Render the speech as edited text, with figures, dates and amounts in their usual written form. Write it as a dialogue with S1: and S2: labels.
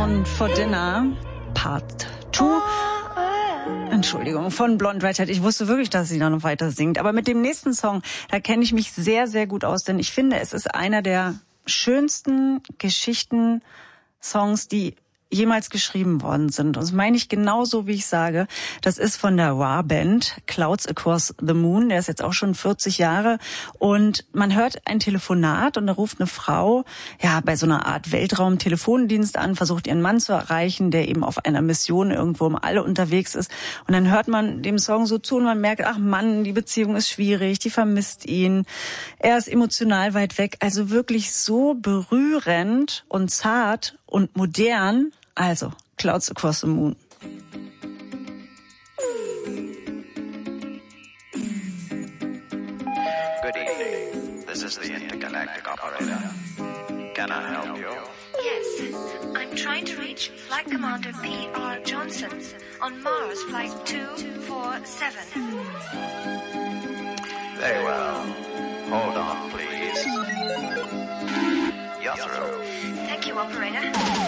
S1: Down for Dinner, Part 2. Entschuldigung, von Blonde Redhead. Ich wusste wirklich, dass sie da noch weiter singt. Aber mit dem nächsten Song, da kenne ich mich sehr, sehr gut aus. Denn ich finde, es ist einer der schönsten Geschichten-Songs, die jemals geschrieben worden sind. Und das meine ich genauso, wie ich sage. Das ist von der Wah-Band, Clouds Across the Moon. Der ist jetzt auch schon 40 Jahre. Und man hört ein Telefonat und da ruft eine Frau, ja, bei so einer Art Weltraum-Telefondienst an, versucht ihren Mann zu erreichen, der eben auf einer Mission irgendwo im All unterwegs ist. Und dann hört man dem Song so zu und man merkt, ach Mann, die Beziehung ist schwierig, die vermisst ihn. Er ist emotional weit weg. Also wirklich so berührend und zart und modern. Also, Clouds Across the Moon.
S2: Good evening. This is the intergalactic operator. Can I help you?
S3: Yes. I'm trying to reach Flight Commander P.R. Johnson on Mars Flight 247.
S2: Very well. Hold on, please. You're through.
S3: Thank you, operator.